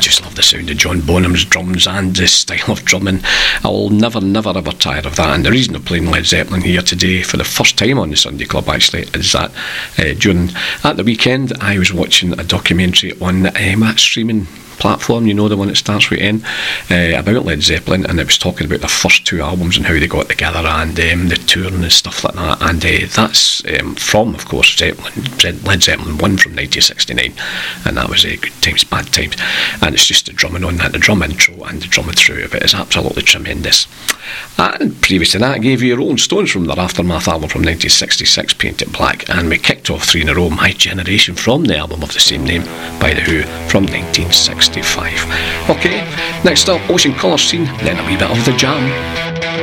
just love the sound of John Bonham's drums and the style of drumming. I'll never ever tire of that. And the reason I'm playing Led Zeppelin here today for the first time on the Sunday Club actually is that at the weekend I was watching a documentary on that streaming platform, you know, the one that starts with N, about Led Zeppelin, and it was talking about their first two albums and how they got together, and the touring and stuff like that. And that's from, of course, Led Zeppelin 1 from 1969, and that was Good Times, Bad Times. And it's just the drumming on that, the drum intro and the drumming through of it is absolutely tremendous. And previous to that, I gave you Rolling Stones from their Aftermath album from 1966, Paint It Black, and we kicked off 3 in a row, My Generation, from the album of the same name by The Who from 1965. Okay, next up, Ocean Colour Scene, then a wee bit of The Jam.